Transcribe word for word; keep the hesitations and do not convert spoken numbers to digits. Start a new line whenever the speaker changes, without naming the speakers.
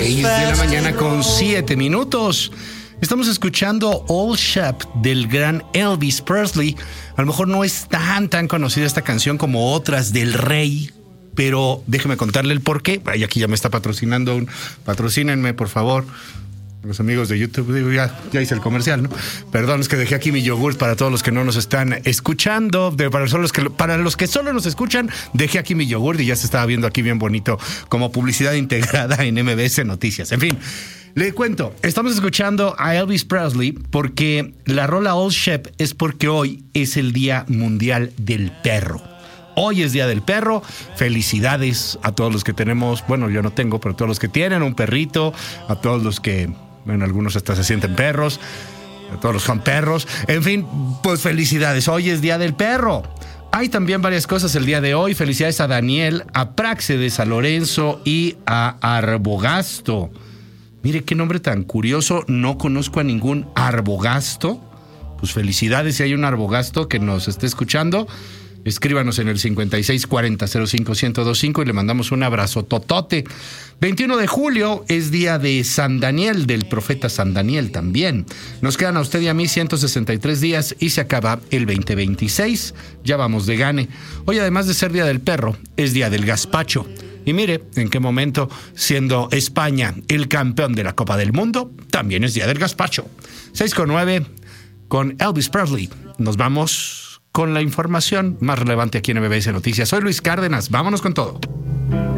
seis de la mañana con siete minutos. Estamos escuchando Old Shep del gran Elvis Presley. A lo mejor no es tan, tan conocida esta canción como otras del Rey, pero déjeme contarle el por qué. Ay, aquí ya me está patrocinando un... Patrocínenme, por favor. Los amigos de YouTube, digo, ya, ya hice el comercial, ¿no? Perdón, es que dejé aquí mi yogurt para todos los que no nos están escuchando. De, para, solo los que, para los que solo nos escuchan, dejé aquí mi yogurt y ya se estaba viendo aquí bien bonito como publicidad integrada en M B S Noticias. En fin, le cuento, estamos escuchando a Elvis Presley porque la rola Old Shep es porque hoy es el Día Mundial del Perro. Hoy es Día del Perro. Felicidades a todos los que tenemos, bueno, yo no tengo, pero a todos los que tienen un perrito, a todos los que, bueno, algunos hasta se sienten perros, a todos los son perros. En fin, pues felicidades. Hoy es Día del Perro. Hay también varias cosas el día de hoy. Felicidades a Daniel, a Práxedes, a Lorenzo y a Arbogasto. Mire qué nombre tan curioso. No conozco a ningún Arbogasto. Pues felicidades si hay un Arbogasto que nos esté escuchando. Escríbanos en el cincuenta y seis cuarenta cero cinco ciento veinticinco y le mandamos un abrazo totote. veintiuno de julio es día de San Daniel, del profeta San Daniel también. Nos quedan a usted y a mí ciento sesenta y tres días y se acaba el veinte veintiséis. Ya vamos de gane. Hoy, además de ser Día del Perro, es día del gazpacho. Y mire en qué momento, siendo España el campeón de la Copa del Mundo, también es día del gazpacho. seis con nueve con Elvis Presley. Nos vamos con la información más relevante aquí en M B S Noticias. Soy Luis Cárdenas. Vámonos con todo.